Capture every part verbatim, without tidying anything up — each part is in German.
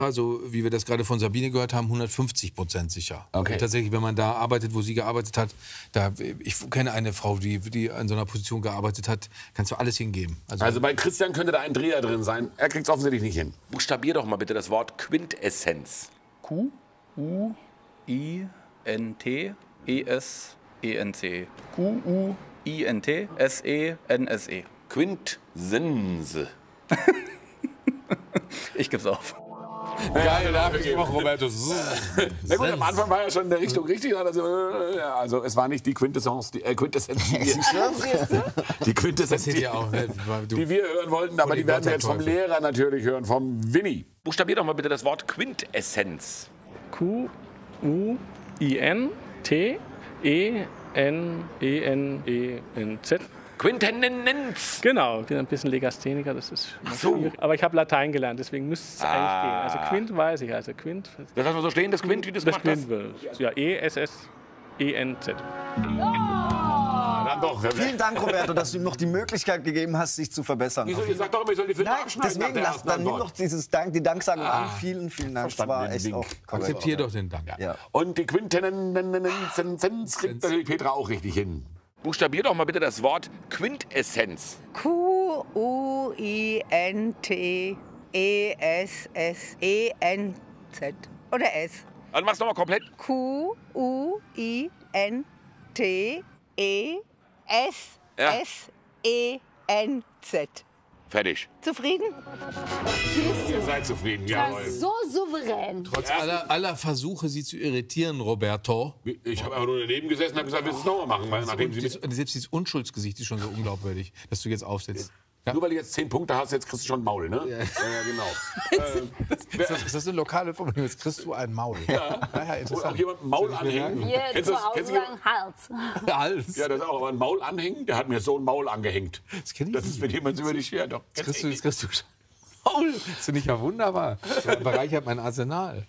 Also, wie wir das gerade von Sabine gehört haben, hundertfünfzig Prozent sicher. Okay. Und tatsächlich, wenn man da arbeitet, wo sie gearbeitet hat, da, ich kenne eine Frau, die, die an so einer Position gearbeitet hat, kannst du alles hingeben. Also, also bei Christian könnte da ein Dreher drin sein. Er kriegt es offensichtlich nicht hin. Buchstabier doch mal bitte das Wort Quintessenz. Q, U, I, N, T, E, S, E, N, C. Q, U, I, N, T, S, E, N, S, E. Quintessenz. Ich geb's auf. Geil, da habe ich auch Roberto. Na gut, am Anfang war ja schon in der Richtung richtig. Also, ja, also es war nicht die Quintessenz, die äh, Quintessenz, die, die Quintessenz, die, auch, ne? die wir hören wollten, aber die werden wir jetzt vom Lehrer natürlich hören, vom Winnie. Buchstabier doch mal bitte das Wort Quintessenz. Q, U, I, N, T, E, N, E, N, E, N, Z. Quintessenz. Genau, ich bin ein bisschen Legastheniker, das ist so. schwierig. Aber ich habe Latein gelernt, deswegen müsste es Ah. eigentlich gehen. Also Quint weiß ich, also Quint. Das lassen wir so stehen, das Quint, wie das Das gemacht hast. Quint, ja, E, S, S, E, N, Z. Dann doch. Vielen Dank, Roberto, dass du ihm noch die Möglichkeit gegeben hast, sich zu verbessern. Wieso? Ihr sagt doch immer, ich soll die Filme Nein, abschneiden. nach deswegen der lass ersten dann nimm Antwort. noch dieses Dank, die Danksagung Ah. an. Vielen, vielen Dank. Das Verstanden, war den echt Ding. auch korrekt. Akzeptier doch den Dank. Ja. Und die Quintessenz kriegt natürlich Petra auch richtig hin. Buchstabier doch mal bitte das Wort Quintessenz. Q, U, I, N, T, E, S, S, E, N, Z. Oder S. Dann mach's noch mal komplett. Q, U, I, N, T, E, S, Ja. S, E, N, Z. Fertig. Zufrieden? Ihr seid zufrieden, jawohl. So souverän. Trotz aller, aller Versuche, sie zu irritieren, Roberto. Ich habe einfach nur daneben gesessen und habe gesagt, willst du es nochmal machen? Weil, nachdem Und sie das, selbst dieses Unschuldsgesicht ist schon so unglaubwürdig, dass du jetzt aufsetzt. Ja. Nur weil du jetzt zehn Punkte hast, jetzt kriegst du schon ein Maul, ne? Ja, ja genau. Ist das, ist das eine lokale Formulierung? Jetzt kriegst du ein Maul. Ja, ja Oder auch jemand ein Maul anhängen. Wir Kennst du zu das- Hause kennst du sagen Hals. Hals. Ja, das ist auch. Aber ein Maul anhängen, der hat mir so ein Maul angehängt. Das kenn ich Das ist, wenn jemand über dich her. Doch. Jetzt kriegst du, jetzt kriegst du Maul. Das finde ich ja wunderbar. Das bereichert mein Arsenal.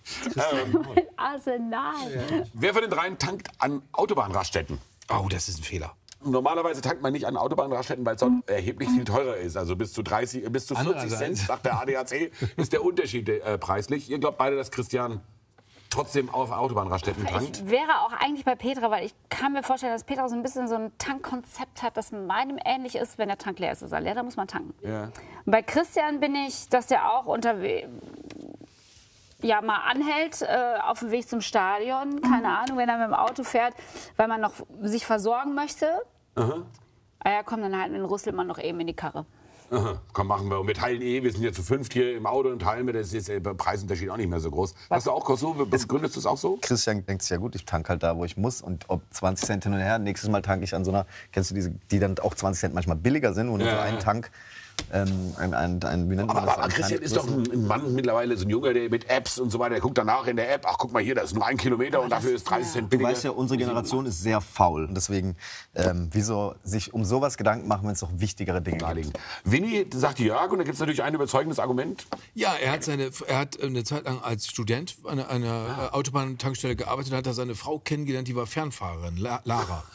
Arsenal. Wer von den dreien tankt an Autobahnraststätten? Oh, das ist ein Fehler. Normalerweise tankt man nicht an Autobahnraststätten, weil es dort erheblich viel teurer ist. Also bis zu dreißig, bis zu vierzig Cent, sagt der A D A C, ist der Unterschied äh, preislich. Ihr glaubt beide, dass Christian trotzdem auf Autobahnraststätten tankt? Ich wäre auch eigentlich bei Petra, weil ich kann mir vorstellen, dass Petra so ein bisschen so ein Tankkonzept hat, das meinem ähnlich ist. Wenn der Tank leer ist, ist er leer, da muss man tanken. Ja. Und bei Christian bin ich, dass der auch unterwegs ja, mal anhält äh, auf dem Weg zum Stadion, keine Ahnung, wenn er mit dem Auto fährt, weil man noch sich versorgen möchte. Aha. Ah ja, komm, dann halten, dann rüstelt man noch eben in die Karre. Aha. Komm, machen wir. Und wir teilen eh, wir sind ja zu fünft hier im Auto und teilen wir. Das ist jetzt der Preisunterschied auch nicht mehr so groß. Hast du auch so? Begründest du es auch so? Christian denkt sich ja gut, ich tank halt da, wo ich muss. Und ob zwanzig Cent hin und her, nächstes Mal tanke ich an so einer, kennst du diese, die dann auch zwanzig Cent manchmal billiger sind, wo nur Ja. so ein Tank, ähm, ein, ein, ein, wie nennt man Aber, das? aber Ein Christian kleiner ist doch ein, ein Mann mittlerweile, so ein Junge, der mit Apps und so weiter, der guckt danach in der App, ach guck mal hier, das ist nur ein Kilometer und dafür ist dreißig Cent Du billiger. weißt ja, unsere Generation ist sehr faul. Und deswegen, ähm, wieso sich um sowas Gedanken machen, wenn es noch wichtigere Dinge gibt? Winnie sagt Jörg, und da gibt es natürlich ein überzeugendes Argument. Ja, er hat, seine, er hat eine Zeit lang als Student an einer, einer ah. Autobahntankstelle gearbeitet und hat da seine Frau kennengelernt, die war Fernfahrerin, La Lara.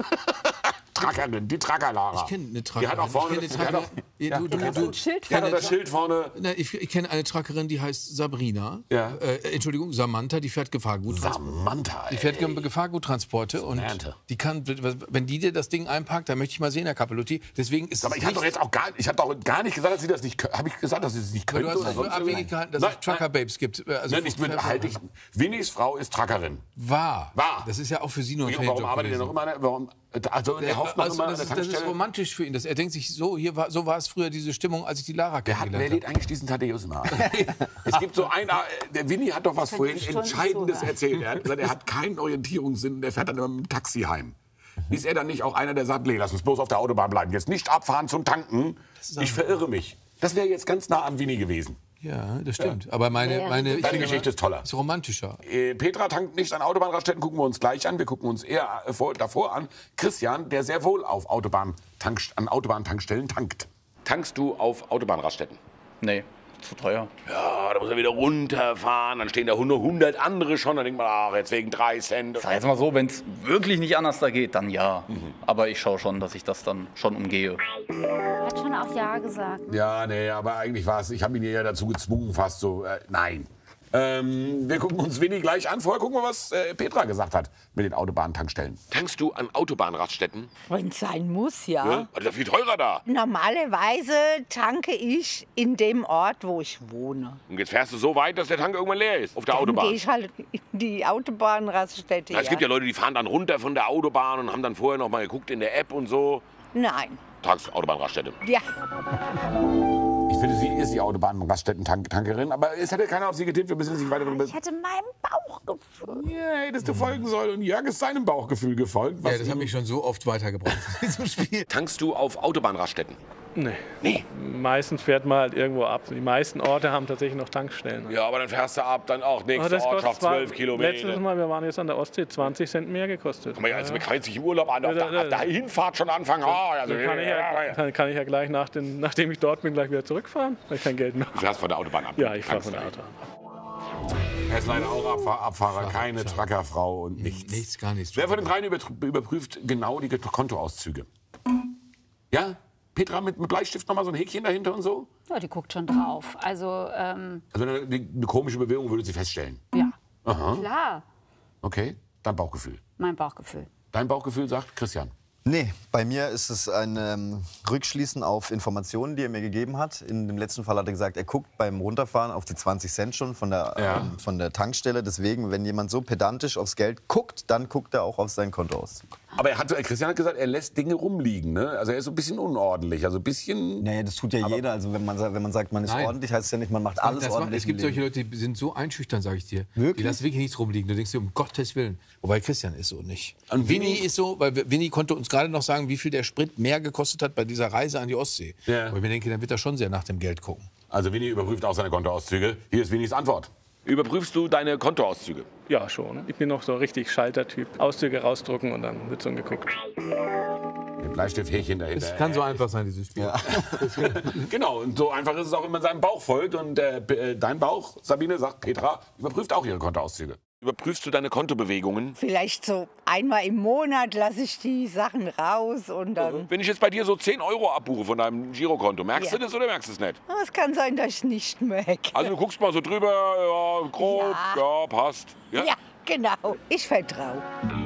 Trackerin, die Trackerlara. Ich kenne eine Trackerin. Die hat auch vorne ich das, kenne die hat auch, ja, du, du, Ja, du, so ein Schild die hat auch das Schild vorne. Nein, ich, ich kenne eine Trackerin, die heißt Sabrina. Ja. Äh, Entschuldigung, Samantha, die fährt Gefahrgut. Samantha, Die fährt Ge Gefahrguttransporte und Samantha. die kann, wenn die dir das Ding einpackt, dann möchte ich mal sehen, Herr Capelotti. Deswegen ist Aber es ich habe doch nicht- jetzt auch gar, ich habe doch gar nicht gesagt, dass sie das nicht können. Habe ich gesagt, dass sie es nicht Aber können? du hast es oder für sonst abwegig irgendwas? gehalten, dass Nein, es Trucker-Babes gibt. Also Nein, nicht mit, halt ich. Winnies Frau ist Truckerin. Wahr. Wahr. Das ist ja auch für Sie nur ein Warum Fehljob arbeitet ihr gewesen. noch immer? Warum, also er hofft noch Also, immer an das, der ist, das ist Tankstelle. romantisch für ihn. Das, er denkt sich, so, hier war, so war es früher diese Stimmung, als ich die Lara Wer, hat, wer kennengelernt lädt eigentlich diesen Thaddeus immer ein? Es gibt so einen, der Winnie hat doch was vorhin Stunden Entscheidendes zuhören. erzählt. Er hat gesagt, er hat keinen Orientierungssinn, der fährt dann immer mit dem Taxi heim. Ist er dann nicht auch einer, der sagt, nee, lass uns bloß auf der Autobahn bleiben, jetzt nicht abfahren zum Tanken, ich verirre mich. Das wäre jetzt ganz nah an Winnie gewesen. Ja, das stimmt. Aber meine, Ja. meine ich Deine finde Geschichte immer, ist toller. Ist romantischer. Äh, Petra tankt nicht an Autobahnraststätten, gucken wir uns gleich an. Wir gucken uns eher äh, vor, davor an. Christian, der sehr wohl auf Autobahn an Autobahntankstellen tankt. Tankst du auf Autobahnraststätten? Nee, zu teuer. Ja, da muss er wieder runterfahren. Dann stehen da hundert andere schon. Dann denkt man, ach, jetzt wegen drei Cent. Sag jetzt mal so, wenn es wirklich nicht anders da geht, dann ja. Aber ich schaue schon, dass ich das dann schon umgehe. Er hat schon auch Ja gesagt. Ja, nee, aber eigentlich war es, ich habe ihn ja dazu gezwungen, fast so, äh, nein. Ähm, wir gucken uns Winnie gleich an. Vorher gucken wir, was äh, Petra gesagt hat mit den Autobahntankstellen. Tankst du an Autobahnraststätten? Wenn es sein muss, ja. Ja? Das ist ja viel teurer da. Normalerweise tanke ich in dem Ort, wo ich wohne. Und jetzt fährst du so weit, dass der Tank irgendwann leer ist auf der Dann Autobahn. gehe ich halt in die Autobahnraststätte. Na, es gibt ja Leute, die fahren dann runter von der Autobahn und haben dann vorher noch mal geguckt in der App und so. Nein. Tankst Autobahnraststätte. Ja. Ich finde, sie ist die Autobahnraststätten-Tankerin, aber es hätte keiner auf sie getippt. Wir müssen sich weiter darüber... Ich hätte meinem Bauchgefühl. Ja, hättest du folgen sollen. Und Jörg ist seinem Bauchgefühl gefolgt. Ja, das hat mich schon so oft weitergebracht in diesem Spiel. Tankst du auf Autobahnraststätten? Nee. Nee. Meistens fährt man halt irgendwo ab. Die meisten Orte haben tatsächlich noch Tankstellen. Ja, aber dann fährst du ab, dann auch Aber nächste das kostet Ortschaft, zwar- zwölf Kilometer. Letztes Mal, wir waren jetzt an der Ostsee, zwanzig Cent mehr gekostet. Kann man ja jetzt mit sich im Urlaub an, auf Ja, der, ja, auf der Hinfahrt schon anfangen. Ah, also, Dann kann ich ja, dann kann ich ja gleich, nach den, nachdem ich dort bin, gleich wieder zurückfahren, weil ich kein Geld mehr Du habe. fährst von der Autobahn ab. Ja, ich fahre Tankst von der da. Autobahn. Er ist leider auch Abfahr Abfahrer, keine Truckerfrau und nichts. Nichts, gar nichts. Wer von den dreien übertr- überprüft genau die Kontoauszüge? Ja? Petra mit, mit Bleistift noch mal so ein Häkchen dahinter und so? Ja, die guckt schon drauf. Also, ähm, Also eine, eine komische Bewegung würde sie feststellen. ja. Aha. Klar, Okay, dein Bauchgefühl. mein Bauchgefühl. Dein Bauchgefühl sagt Christian. Nee, bei mir ist es ein ähm, Rückschließen auf Informationen, die er mir gegeben hat. In dem letzten Fall hat er gesagt, er guckt beim Runterfahren auf die zwanzig Cent schon von der, Ja. ähm, von der Tankstelle. Deswegen, wenn jemand so pedantisch aufs Geld guckt, dann guckt er auch auf sein Kontoauszug. Aber er hat, Christian hat gesagt, er lässt Dinge rumliegen. Ne? Also er ist so ein bisschen unordentlich. Also ein bisschen... Naja, das tut ja jeder. Also wenn man, sa- wenn man sagt, man ist Nein. ordentlich, heißt es ja nicht, man macht alles Das macht, ordentlich. es gibt im solche Leben. Leute, die sind so einschüchtern, sage ich dir. Wirklich? Die lassen wirklich nichts rumliegen. Du denkst dir, um Gottes Willen. Wobei Christian ist so nicht. Und Winnie Winnie- ist so, weil Winnie konnte uns gerade noch sagen, wie viel der Sprit mehr gekostet hat bei dieser Reise an die Ostsee. Ja. Und ich mir denke, dann wird er schon sehr nach dem Geld gucken. Also Winnie überprüft auch seine Kontoauszüge. Hier ist Winnies Antwort. Überprüfst du deine Kontoauszüge? Ja, schon. Ich bin noch so richtig Schaltertyp. Auszüge rausdrucken und dann wird so geguckt. Mit Bleistifthäkchen dahinter. Es kann so einfach sein, dieses Spiel. Ja. Genau, und so einfach ist es auch, wenn man seinem Bauch folgt. Und äh, äh, dein Bauch, Sabine, sagt Petra, überprüft auch ihre Kontoauszüge. Überprüfst du deine Kontobewegungen? Vielleicht so einmal im Monat lasse ich die Sachen raus und dann... Wenn ich jetzt bei dir so zehn Euro abbuche von deinem Girokonto, merkst Ja. du das oder merkst du es nicht? Es kann sein, dass ich es nicht merke. Also du guckst mal so drüber, ja, grob, ja, Ja. passt. Ja? Ja, genau. Ich vertraue.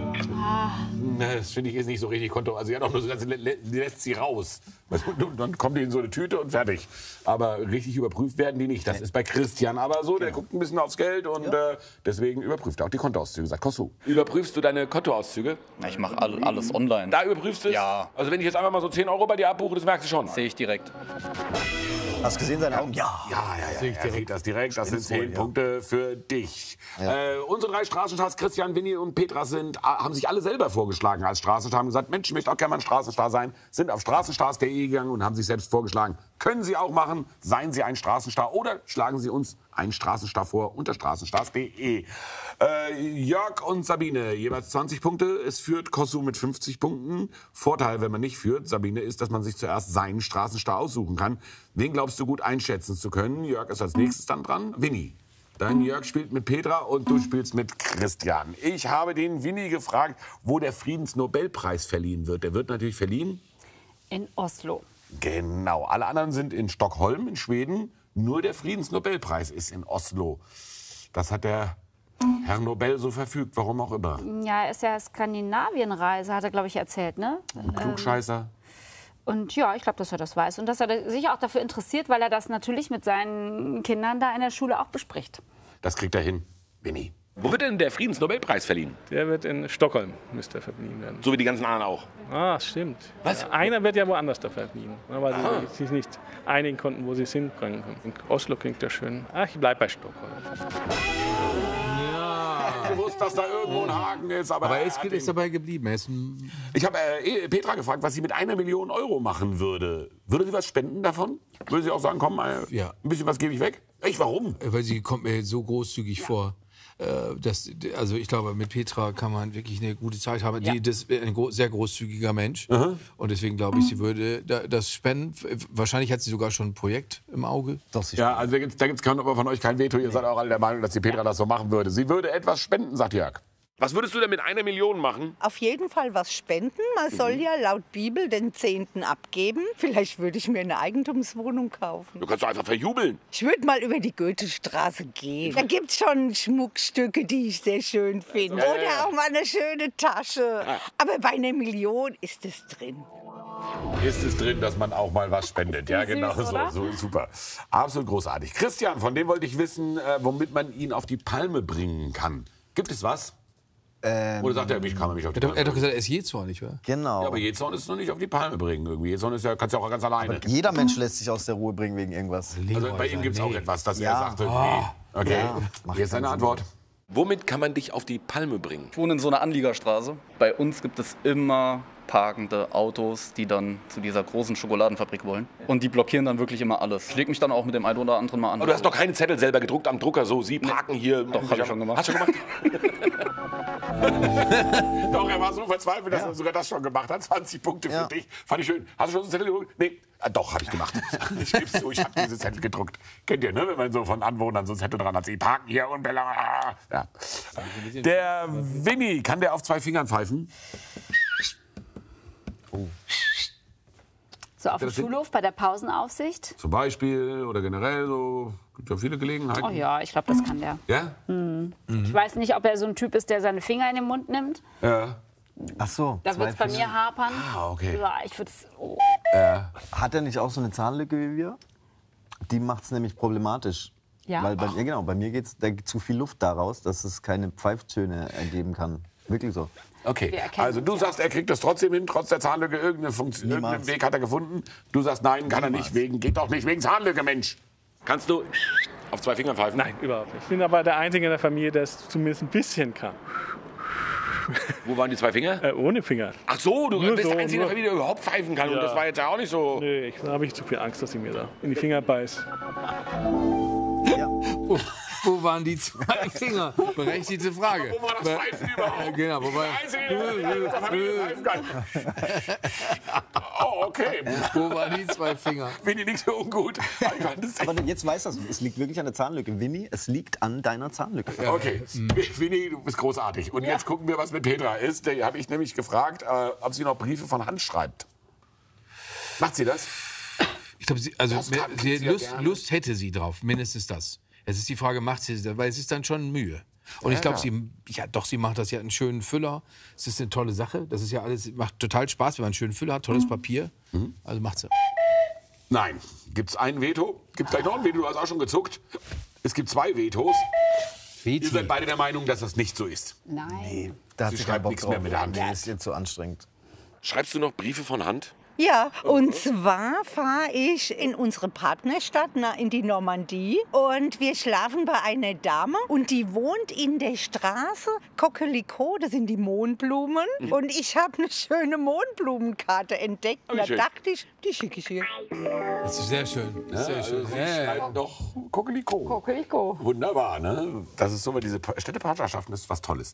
Na, das finde ich ist nicht so richtig Konto. Also ja, doch nur so, sie lä- lä- lässt sie raus. Und dann kommt die in so eine Tüte und fertig. Aber richtig überprüft werden die nicht. Das ist bei Christian aber so. Der guckt ein bisschen aufs Geld und äh, deswegen überprüft er auch die Kontoauszüge. Sagt Kosso. Überprüfst du deine Kontoauszüge? Na, ich mache all, alles online. Da überprüfst du es? Ja. Also wenn ich jetzt einfach mal so zehn Euro bei dir abbuche, das merkst du schon. Sehe ich direkt. Hast du gesehen, seine Augen? Ja. Ja, ja, ja. Er sieht das direkt. Das sind Spinn's wohl, zehn ja. Punkte für dich. Ja. Äh, unsere drei Straßenstars, Christian, Winnie und Petra, sind, haben sich alle selber vorgeschlagen als Straßenstar. Haben gesagt, Mensch, ich möchte auch gerne mal ein Straßenstar sein. Sind auf straßenstars punkt de gegangen und haben sich selbst vorgeschlagen. Können Sie auch machen. Seien Sie ein Straßenstar oder schlagen Sie uns einen Straßenstar vor unter straßenstars punkt de. Äh, Jörg und Sabine, jeweils zwanzig Punkte. Es führt Kossu mit fünfzig Punkten. Vorteil, wenn man nicht führt, Sabine, ist, dass man sich zuerst seinen Straßenstar aussuchen kann. Wen glaubst du gut einschätzen zu können? Jörg ist als nächstes dann dran. Winnie. Dein Jörg spielt mit Petra und du spielst mit Christian. Ich habe den Winnie gefragt, wo der Friedensnobelpreis verliehen wird. Der wird natürlich verliehen. In Oslo. Genau. Alle anderen sind in Stockholm in Schweden. Nur der Friedensnobelpreis ist in Oslo. Das hat der Herr Nobel so verfügt, warum auch immer. Ja, er ist ja Skandinavienreise, hat er, glaube ich, erzählt, ne? Klugscheißer. Und ja, ich glaube, dass er das weiß. Und dass er sich auch dafür interessiert, weil er das natürlich mit seinen Kindern da in der Schule auch bespricht. Das kriegt er hin. Winnie. Wo wird denn der Friedensnobelpreis verliehen? Der wird in Stockholm, müsste er verliehen werden. So wie die ganzen anderen auch. Ah, stimmt. Was? Ja, einer wird ja woanders da verliehen, ne, weil sie sich nicht einigen konnten, wo sie es hinbringen können. In Oslo klingt ja schön. Ach, ich bleib bei Stockholm. Ich wusste, dass da irgendwo ein Haken ist. Aber, Aber er er ist, hat ist ihn- dabei geblieben. Er ist ein Ich habe äh, Petra gefragt, was sie mit einer Million Euro machen würde. Würde sie was spenden davon? Würde sie auch sagen, komm, äh, Ja. ein bisschen was gebe ich weg? Echt, warum? weil sie kommt mir so großzügig vor. Äh, Das, also ich glaube, mit Petra kann man wirklich eine gute Zeit haben. Die, das ist ein gro- sehr großzügiger Mensch. Und deswegen glaube ich, sie würde da- das spenden. Wahrscheinlich hat sie sogar schon ein Projekt im Auge. Doch, sie Ja, also da gibt es da gibt's kein- von euch kein Veto. Ihr seid auch alle der Meinung, dass die Petra das so machen würde. Sie würde etwas spenden, sagt Jörg. Was würdest du denn mit einer Million machen? Auf jeden Fall was spenden. Man soll ja laut Bibel den Zehnten abgeben. Vielleicht würde ich mir eine Eigentumswohnung kaufen. Du kannst doch einfach verjubeln. Ich würde mal über die Goethestraße gehen. Da gibt es schon Schmuckstücke, die ich sehr schön finde. Ja, ja, Oder ja. auch mal eine schöne Tasche. Aber bei einer Million ist es drin. Ist es drin, dass man auch mal was spendet? Ja, Wie süß, genau so, oder? so. Super. Absolut großartig. Christian, von dem wollte ich wissen, äh, womit man ihn auf die Palme bringen kann. Gibt es was? Ähm, Oder sagt er, ich kann man mich auf die Er hat doch- Palme er hat doch bringen? gesagt, er ist Jezorn, nicht wahr? Genau. Ja, aber Jezorn ist noch nicht auf die Palme bringen irgendwie. Jezorn ist ja, kannst ja auch ganz alleine. Jeder Mensch lässt sich aus der Ruhe bringen wegen irgendwas. Also bei ihm gibt es auch etwas, dass Ja. er sagte, nee. Okay, macht hier ist seine keinen Antwort. Womit kann man dich auf die Palme bringen? Ich wohne in so einer Anliegerstraße. Bei uns gibt es immer parkende Autos, die dann zu dieser großen Schokoladenfabrik wollen. Und die blockieren dann wirklich immer alles. Ich leg mich dann auch mit dem einen oder anderen mal an. Aber du hast doch keine Zettel selber gedruckt am Drucker, so, Sie parken hier. Doch, hab ich schon gemacht. Hast du schon gemacht? Doch, er war so verzweifelt, dass er sogar das schon gemacht hat. zwanzig Punkte für Ja. dich. Fand ich schön. Hast du schon so einen Zettel gedruckt? Nee. Ah, doch, habe ich gemacht. Ich gebe zu, ich habe diese Zettel gedruckt. Kennt ihr, ne? Wenn man so von Anwohnern so einen Zettel dran hat. Sie parken hier und Bella. Ja. Der Winnie, kann der auf zwei Fingern pfeifen? So auf dem Das sind- Schulhof bei der Pausenaufsicht. Zum Beispiel oder generell so. Gibt ja viele Gelegenheiten. Oh ja, ich glaube, das kann der. Ja? Ich weiß nicht, ob er so ein Typ ist, der seine Finger in den Mund nimmt. Ja. Ach so. Da zwei wird es bei Finger. mir hapern. Ah, okay. Ja, ich würde es. Oh. Hat er nicht auch so eine Zahnlücke wie wir? Die macht es nämlich problematisch. Ja? Weil bei, ja, genau, bei mir geht da geht zu viel Luft daraus, dass es keine Pfeiftöne ergeben kann. Wirklich so. Okay, Wir erkennen also du uns ja. sagst, er kriegt das trotzdem hin, trotz der Zahnlücke. Irgendeine Funktion, Niemals. irgendeinen Weg hat er gefunden. Du sagst, nein, kann er nicht, wegen, geht doch nicht, wegen Zahnlücke, Mensch. Kannst du auf zwei Fingern pfeifen? Nein, überhaupt nicht. Ich bin aber der Einzige in der Familie, der es zumindest ein bisschen kann. Wo waren die zwei Finger? Äh, ohne Finger. Ach so, du Nur bist so, der Einzige in der nur- Familie, der überhaupt pfeifen kann. Und Ja. das war jetzt ja auch nicht so... Nö, ich, da habe ich zu viel Angst, dass ich mir da in die Finger beiß. Ja. Wo, wo waren die zwei Finger? Berechtigte Frage. Wo war das Pfeifen überhaupt? Ja, genau, wobei, Der Einzige, der in der Familie pfeifen kann. Oh, okay. wo waren die zwei Finger? Finde ich nicht so ungut. Ich fand das echt- Aber jetzt weißt du, es liegt wirklich an der Zahnlücke. Winnie, es liegt an deiner Zahnlücke. Okay, Winnie, du bist großartig. Und jetzt gucken wir, was mit Petra ist. Da habe ich nämlich gefragt, äh, ob sie noch Briefe von Hand schreibt. Macht sie das? Ich glaube, sie, also, Das mehr- kann sie, sie ja Lust, gerne. Lust hätte sie drauf, mindestens das. Es ist die Frage, macht sie das? Weil es ist dann schon Mühe. Und ich glaube, ja. sie, ja doch, sie macht das ja einen schönen Füller. Es ist eine tolle Sache. Das ist ja alles, macht total Spaß, wenn man einen schönen Füller hat, tolles Papier. Also macht sie. Nein. Gibt es ein Veto? Gibt es gleich noch ein Veto? Du hast auch schon gezuckt. Es gibt zwei Vetos. Ihr seid beide der Meinung, dass das nicht so ist. Nein. Da hat Sie sie schreibt keinen Bock nichts drauf. mehr mit der Hand. Nee, ist ihr zu anstrengend. Schreibst du noch Briefe von Hand? Ja, und zwar fahre ich in unsere Partnerstadt, na, in die Normandie. Und wir schlafen bei einer Dame und die wohnt in der Straße Coquelicot, das sind die Mohnblumen. Und ich habe eine schöne Mohnblumenkarte entdeckt. Oh, wie Da schön. dachte ich, die schicke ich ihr. Das ist sehr schön. Das ist sehr schön. Sie Ja, ja. schreibt doch Kokeliko. Kokeliko. Wunderbar, ne? Das ist so, bei diese Pa- Städtepartnerschaften ist was Tolles.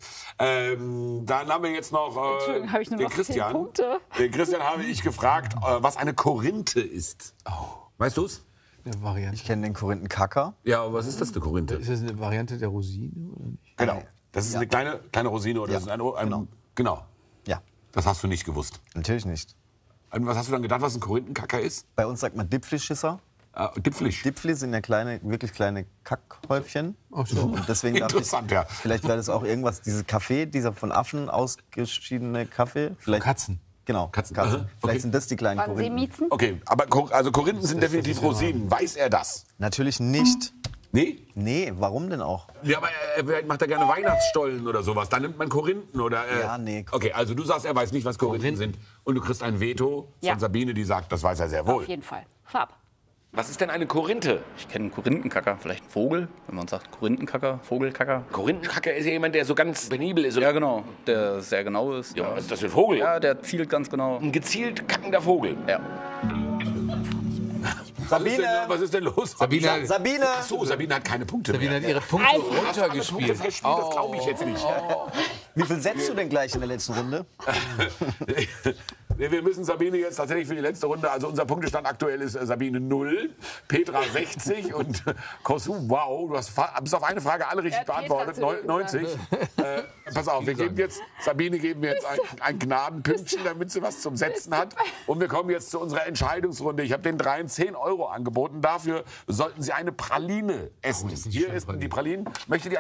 Ähm, dann haben wir jetzt noch äh, Entschuldigung, habe ich nur den noch zehn Christian. Punkte? Den Christian habe ich gefragt, äh, was eine Korinthe ist. Weißt du's? Eine Variante. Ich kenne den Korinthenkacker. Ja, aber was ist das, eine Korinthe? Ist das eine Variante der Rosine oder nicht? Genau. Das ist eine kleine, kleine Rosine oder Ja, das ist ein, ein, genau. genau. Ja, Das hast du nicht gewusst. natürlich nicht. Und was hast du dann gedacht, was ein Korinthenkacker ist? Bei uns sagt man Dipfelschisser. Äh, Dipflisch. Dipfli sind ja kleine, wirklich kleine Kackhäufchen. Ach so. Und deswegen dachte ich, Interessant, ja. vielleicht wäre das auch irgendwas, diese Kaffee, dieser von Affen ausgeschiedene Kaffee. Vielleicht, Katzen. Genau, Katzen. Katzen. Aha, Vielleicht okay. sind das die kleinen Waren Korinthen. Seemiezen? Okay, aber Kor- also Korinthen sind definitiv Rosinen. Weiß er das? Natürlich nicht. Nee? Nee, warum denn auch? Ja, aber er, er macht da gerne Weihnachtsstollen oder sowas. Dann nimmt man Korinthen oder. Äh, Ja, nee. Okay, also du sagst, er weiß nicht, was Korinthen Korinthen. sind. Und du kriegst ein Veto Ja. von Sabine, die sagt, das weiß er sehr wohl. Auf jeden Fall. Farb. Was ist denn eine Korinthe? Ich kenne einen Korinthenkacker, vielleicht ein Vogel, wenn man sagt Korinthenkacker, Vogelkacker. Korinthenkacker ist ja jemand, der so ganz penibel ist. Ja, genau, der sehr genau ist. Ja, was ist das für ein Vogel? Ja, der zielt ganz genau. Ein gezielt kackender Vogel. Ja. Was ist denn, was ist denn los? Sabine, Sa- Sabine! Ach so, Sabine hat keine Punkte Sabine mehr. hat ihre Punkte Also, Punkte runtergespielt. verspielt, das glaube ich jetzt nicht. Wie viel setzt du denn gleich in der letzten Runde? Wir, wir müssen Sabine jetzt tatsächlich für die letzte Runde, also unser Punktestand aktuell ist äh, Sabine null, Petra sechzig und Kosu, wow, du hast bis auf eine Frage alle richtig beantwortet, neunzig. Äh, pass auf, wir geben jetzt, Sabine geben wir jetzt ein, ein Gnadenpünktchen, damit sie was zum Setzen hat. Und wir kommen jetzt zu unserer Entscheidungsrunde. Ich habe den dreien zehn Euro angeboten. Dafür sollten sie eine Praline essen. Oh, Hier ist die Pralinen. Möchte die